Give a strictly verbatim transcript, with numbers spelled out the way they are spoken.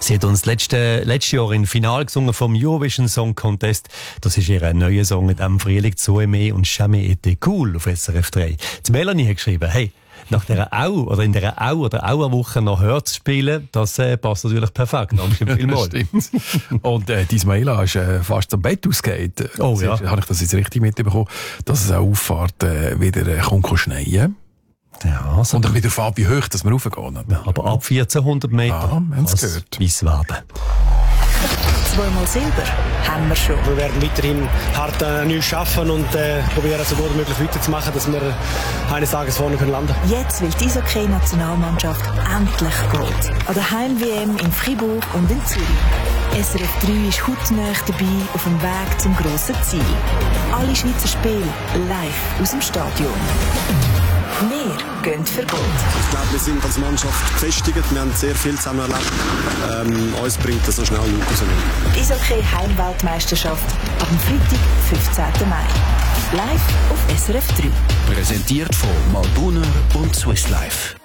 Sie hat uns letzte, letztes Jahr im Finale gesungen vom Eurovision Song Contest. Das ist ihr neuer Song in diesem Frühling, «Zu aimer und jamais été cool» auf S R F drei. Die Melanie hat geschrieben, hey, nach dieser Au oder in dieser Au oder Auerwoche noch Hör zu spielen, das äh, passt natürlich perfekt. Dankeschön vielmals. Stimmt. Und äh, dein Maila ist äh, fast zum Bett ausgeht. Oh ja. Habe ich das jetzt richtig mitbekommen, dass es auch Auffahrt äh, wieder äh, kommt schneien. Ja, also und auch wieder auf wie hoch, dass wir raufgehen. Ja, aber ab vierzehnhundert Meter. Ja, wir haben es gehört. Weiss werden. Zweimal Silber haben wir schon. Wir werden weiterhin hart äh, neu arbeiten und äh, probieren, so gut wie möglich weiterzumachen, dass wir eines Tages vorne können landen können. Jetzt will die Eishockey-Nationalmannschaft endlich Gold. An der Heim-W M in Fribourg und in Zürich. S R F drei ist hautnah dabei auf dem Weg zum grossen Ziel. Alle Schweizer Spiele live aus dem Stadion. Wir gehen für Gold. Ich glaube, wir sind als Mannschaft gefestigt. Wir haben sehr viel zusammen erlebt. Ähm, uns bringt das so schnell nicht raus. Die Eishockey-Heimweltmeisterschaft ab dem Freitag, fünfzehnten Mai. Live auf S R F drei. Präsentiert von Malbuner und Swiss Life.